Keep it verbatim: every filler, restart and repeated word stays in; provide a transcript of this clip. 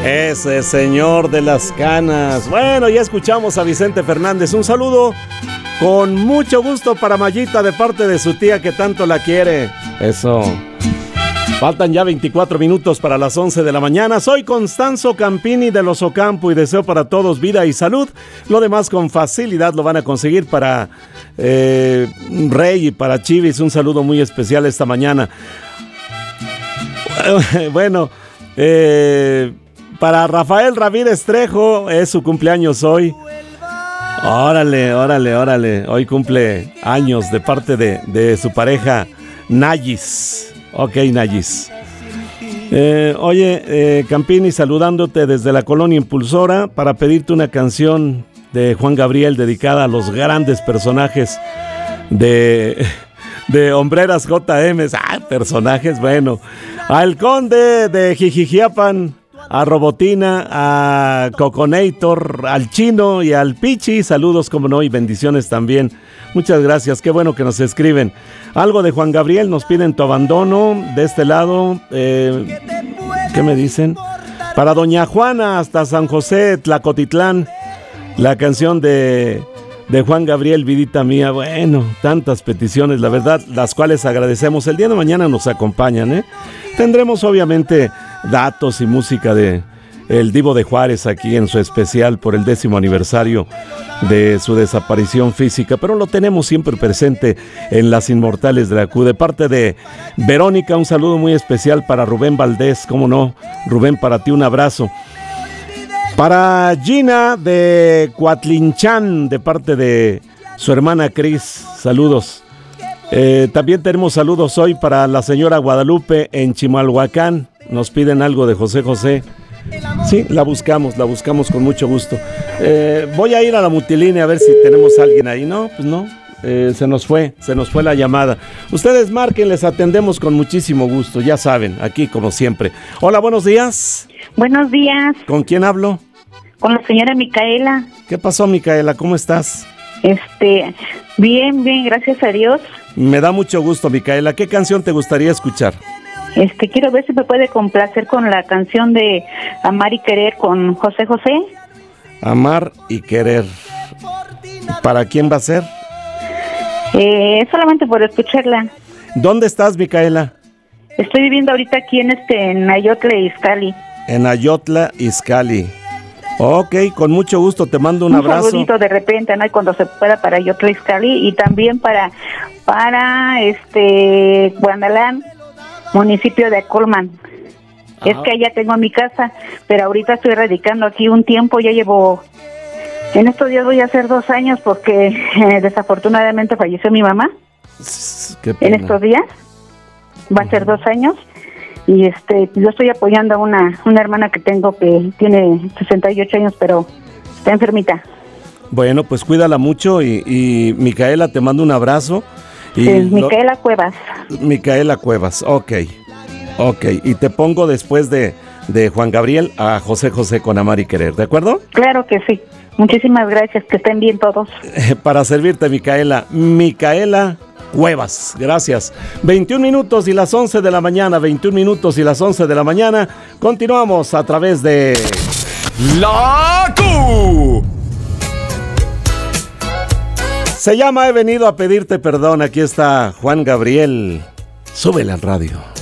Ese señor de las canas. Bueno, ya escuchamos a Vicente Fernández. Un saludo con mucho gusto para Mayita de parte de su tía que tanto la quiere. Eso. Faltan ya veinticuatro minutos para las once de la mañana. Soy Constanzo Campini de Los Ocampo y deseo para todos vida y salud. Lo demás con facilidad lo van a conseguir para eh, Rey y para Chivis. Un saludo muy especial esta mañana. Bueno, eh, para Rafael Ramírez Trejo, es su cumpleaños hoy. Órale, órale, órale. Hoy cumple años de parte de, de su pareja Nayis. Ok, Nayis. Eh, oye, eh, Campini, saludándote desde la Colonia Impulsora para pedirte una canción de Juan Gabriel dedicada a los grandes personajes de, de Hombreras J M. Ah, personajes, bueno. Al Conde de Jijijiapan, a Robotina, a Coconator, al Chino y al Pichi. Saludos, como no, y bendiciones también. Muchas gracias, qué bueno que nos escriben. Algo de Juan Gabriel, nos piden Tu Abandono. De este lado, eh, ¿qué me dicen? Para Doña Juana hasta San José, Tlacotitlán, la canción de, de Juan Gabriel, Vidita Mía. Bueno, tantas peticiones, la verdad, las cuales agradecemos. El día de mañana nos acompañan, ¿eh? Tendremos obviamente datos y música de el Divo de Juárez aquí en su especial por el décimo aniversario de su desaparición física, pero lo tenemos siempre presente en Las Inmortales de la Q. De parte de Verónica, un saludo muy especial para Rubén Valdés, cómo no, Rubén, para ti un abrazo. Para Gina de Coatlinchán, de parte de su hermana Cris, saludos. Eh, también tenemos saludos hoy para la señora Guadalupe en Chimalhuacán, nos piden algo de José José. Sí, la buscamos, la buscamos con mucho gusto. Eh, voy a ir a la multilínea a ver si tenemos a alguien ahí. No, pues no, eh, se nos fue, se nos fue la llamada. Ustedes marquen, les atendemos con muchísimo gusto, ya saben, aquí como siempre. Hola, buenos días. Buenos días. ¿Con quién hablo? Con la señora Micaela. ¿Qué pasó, Micaela? ¿Cómo estás? Este, bien, bien, gracias a Dios. Me da mucho gusto, Micaela. ¿Qué canción te gustaría escuchar? Este, quiero ver si me puede complacer con la canción de Amar y Querer con José José. Amar y Querer. ¿Para quién va a ser? Eh, solamente por escucharla. ¿Dónde estás, Micaela? Estoy viviendo ahorita aquí en este, en Ayotla, Izcalli. En Ayotla, Izcalli. Ok, con mucho gusto, te mando un, un abrazo. Un saludito de repente, ¿no? Y cuando se pueda para Ayotla, Izcalli, y también para, para este, Guandalán, municipio de Colman. Ajá. Es que allá tengo mi casa, pero ahorita estoy radicando aquí un tiempo, ya llevo, en estos días voy a hacer dos años porque eh, desafortunadamente falleció mi mamá. Qué pena. En estos días, va a ser dos años, y este, yo estoy apoyando a una, una hermana que tengo que tiene sesenta y ocho años, pero está enfermita. Bueno, pues cuídala mucho y, y Micaela, te mando un abrazo. Y sí, Micaela lo, Cuevas. Micaela Cuevas, ok, ok, y te pongo después de, de Juan Gabriel a José José con Amar y Querer, ¿de acuerdo? Claro que sí, muchísimas gracias, que estén bien todos. Eh, para servirte, Micaela, Micaela Cuevas, gracias. veintiún minutos y las once de la mañana, veintiún minutos y las once de la mañana, continuamos a través de La Q. Se llama He venido a pedirte perdón. Aquí está Juan Gabriel. Súbele al radio.